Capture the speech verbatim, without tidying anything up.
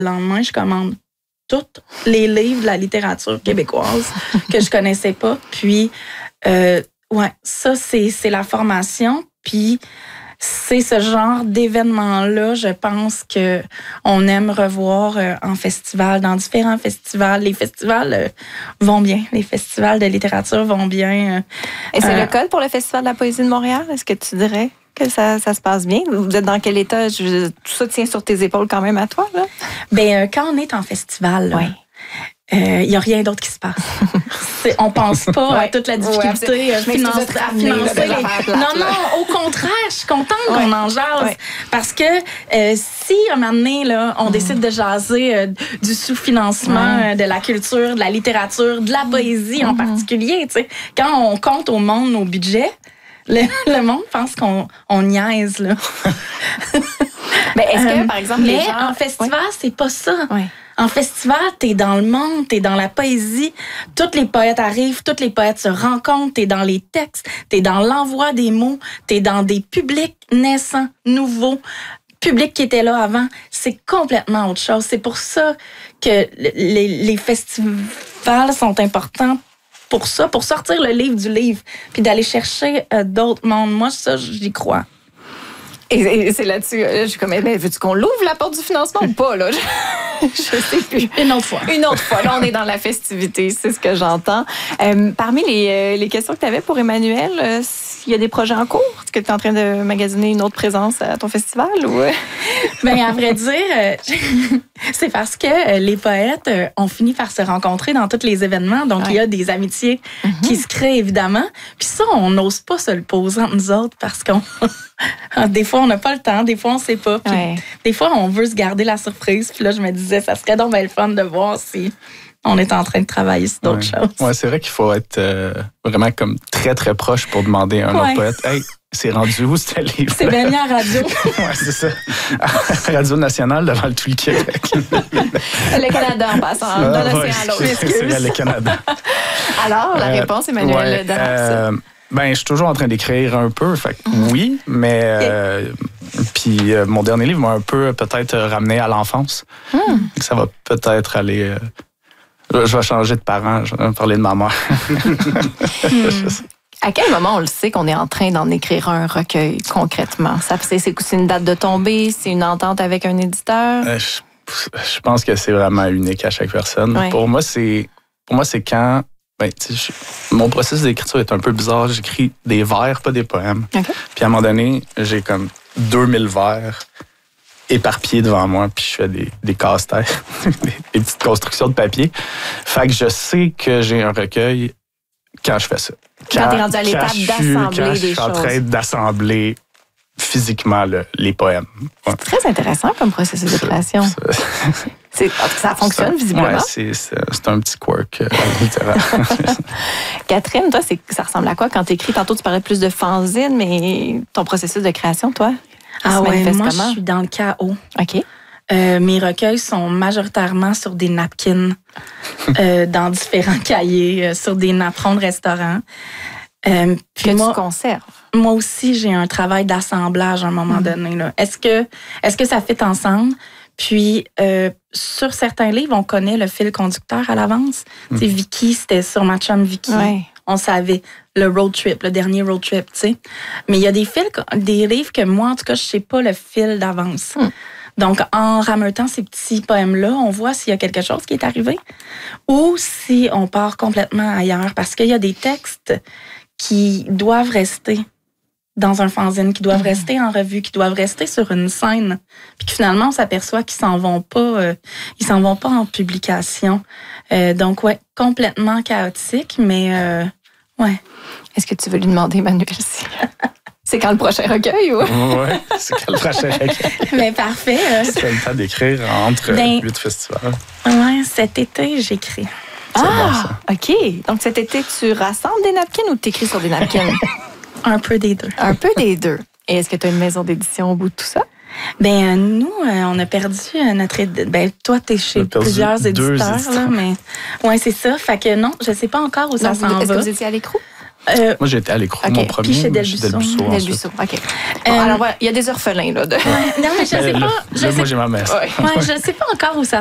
Le lendemain, je commande tous les livres de la littérature québécoise que je connaissais pas. Puis, euh, ouais, ça, c'est, c'est la formation. Puis, c'est ce genre d'événement-là, je pense que on aime revoir euh, en festival, dans différents festivals. Les festivals euh, vont bien. Les festivals de littérature vont bien. Euh, Et c'est euh, le cas pour le Festival de la poésie de Montréal? Est-ce que tu dirais que ça, ça se passe bien? Vous êtes dans quel état? Je, tout ça tient sur tes épaules quand même à toi, là? Ben, euh, quand on est en festival, il oui. n'y euh, a rien d'autre qui se passe. C'est, on pense pas ouais. à toute la difficulté ouais, euh, finance, à financer. Les... Non, non, au contraire, je suis contente ouais. qu'on en jase. Ouais. Parce que euh, si, un moment donné, là, on mm. décide de jaser euh, du sous-financement ouais. euh, de la culture, de la littérature, de la poésie mm. en particulier, tu sais, quand on compte au monde nos budgets, le, le monde pense qu'on on niaise, là. Mais est-ce que, par exemple, mais les gens... en festival, ouais. c'est pas ça. Ouais. En festival, t'es dans le monde, t'es dans la poésie. Tous les poètes arrivent, tous les poètes se rencontrent, t'es dans les textes, t'es dans l'envoi des mots, t'es dans des publics naissants, nouveaux, publics qui étaient là avant. C'est complètement autre chose. C'est pour ça que les, les festivals sont importants pour ça, pour sortir le livre du livre, puis d'aller chercher euh, d'autres mondes. Moi, ça, j'y crois. Et c'est là-dessus, je suis comme, mais veux-tu qu'on l'ouvre la porte du financement ou pas, là? Je, je sais plus. Une autre fois. Une autre fois. Là, on est dans la festivité, c'est ce que j'entends. Euh, parmi les, les questions que tu avais pour Emmanuel, euh, il y a des projets en cours? Est-ce que tu es en train de magasiner une autre présence à ton festival? Ou... Bien, à vrai dire, euh, c'est parce que euh, les poètes euh, ont fini par se rencontrer dans tous les événements. Donc, il ouais. y a des amitiés mm-hmm. qui se créent, évidemment. Puis ça, on n'ose pas se le poser entre nous autres parce qu'on... Des fois, on n'a pas le temps, des fois, on ne sait pas. Puis ouais. Des fois, on veut se garder la surprise. Puis là, je me disais, ça serait donc bien le fun de voir si on est en train de travailler sur d'autres ouais. choses. Oui, c'est vrai qu'il faut être euh, vraiment comme très, très proche pour demander à un ouais. autre poète, « Hey, c'est rendu où ce livre? » C'est bien mis à radio. Oui, c'est ça. À Radio Nationale devant le tout le Québec. Le Canada en passant, ah, d'un océan à l'autre. C'est le Canada. Alors, la euh, réponse, Emmanuel ouais, Damas. Euh, ben, je suis toujours en train d'écrire un peu, fait que mm-hmm. oui, mais euh, puis euh, mon dernier livre m'a un peu peut-être ramené à l'enfance. Mm. Ça va peut-être aller. Euh, je vais changer de parent, je vais parler de ma mère. mm. À quel moment on le sait qu'on est en train d'en écrire un recueil concrètement? Ça, c'est, c'est une date de tombée, c'est une entente avec un éditeur? Euh, je, je pense que c'est vraiment unique à chaque personne. Ouais. Pour moi, c'est pour moi c'est quand. Ben, je, mon processus d'écriture est un peu bizarre. J'écris des vers, pas des poèmes. Okay. Puis à un moment donné, j'ai comme deux mille vers éparpillés devant moi, puis je fais des, des casse-têtes, des, des petites constructions de papier. Fait que je sais que j'ai un recueil quand je fais ça. Quand, quand tu es rendu à l'étape d'assembler des choses. Quand je suis en train d'assembler physiquement le, les poèmes. Ouais. C'est très intéressant comme processus de création. C'est, ça fonctionne, ça, visiblement. Oui, c'est, c'est, c'est un petit quirk euh, littéraire. Catherine, toi, c'est, ça ressemble à quoi quand tu écris? Tantôt, tu parlais plus de fanzine, mais ton processus de création, toi? Ah ouais, moi, comment? Je suis dans le chaos. OK. Euh, mes recueils sont majoritairement sur des napkins, euh, dans différents cahiers, euh, sur des napperons de restaurant. Euh, puis que moi, tu conserves. Moi aussi, j'ai un travail d'assemblage à un moment mmh. donné. Là. Est-ce que, est-ce que ça fit ensemble? Puis, euh, sur certains livres, on connaît le fil conducteur à l'avance. Mmh. Tu sais, Vicky, c'était sur ma chum Vicky. Ouais. On savait le road trip, le dernier road trip, tu sais. Mais il y a des fils, des livres que moi, en tout cas, je sais pas le fil d'avance. Mmh. Donc, en rameutant ces petits poèmes-là, on voit s'il y a quelque chose qui est arrivé ou si on part complètement ailleurs. Parce qu'il y a des textes qui doivent rester dans un fanzine, qui doivent mmh. rester en revue, qui doivent rester sur une scène, puis que finalement, on s'aperçoit qu'ils s'en vont pas, euh, ils s'en vont pas en publication. Euh, donc, ouais, complètement chaotique, mais euh, ouais. Est-ce que tu veux lui demander, Emmanuel, si... c'est quand le prochain recueil, ou? Oui, c'est quand le prochain recueil. Mais parfait. Euh... C'est le temps d'écrire entre ben, huit festivals. Oui, cet été, j'écris. C'est ah, bon, OK. Donc, cet été, tu rassembles des napkins ou tu écris sur des napkins? Un peu des deux. Un peu des deux. Et est-ce que tu as une maison d'édition au bout de tout ça? Ben nous, euh, on a perdu notre... Éd... Ben toi, tu es chez plusieurs éditeurs, là, mais... Oui, c'est ça. Fait que non, je sais pas encore où ça non, s'en est-ce va. Est-ce que vous étiez à l'écrou? Euh, Moi, j'ai été à l'écrou, okay. mon premier. Puis chez Delbuisson. Delbuisson, OK. Bon, euh, alors, voilà, il y a des orphelins, là. De... Non, mais je sais là, pas. Là, je là sais, moi, j'ai ma messe. ouais, je sais pas encore où ça